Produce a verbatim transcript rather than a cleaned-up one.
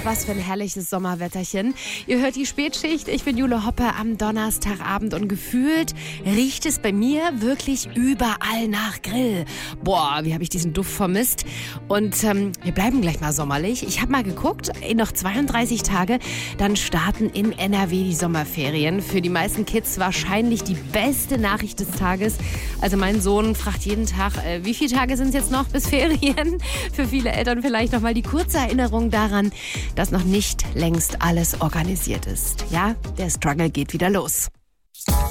was für ein herrliches Sommerwetterchen. Ihr hört die Spätschicht, ich bin Jule Hoppe am Donnerstagabend und gefühlt riecht es bei mir wirklich überall nach Grill. Boah, wie habe ich diesen Duft vermisst. Und ähm, wir bleiben gleich mal sommerlich. Ich habe mal geguckt, in noch zweiunddreißig Tage, dann starten in N R W die Sommerferien. Für die meisten Kids wahrscheinlich die beste Nachricht des Tages. Also mein Sohn fragt jeden Tag, äh, wie viele Tage sind es jetzt noch bis Ferien? Für viele Eltern vielleicht noch mal die kurze Erinnerung daran, dass noch nicht längst alles organisiert ist. Ja, der Struggle geht wieder los.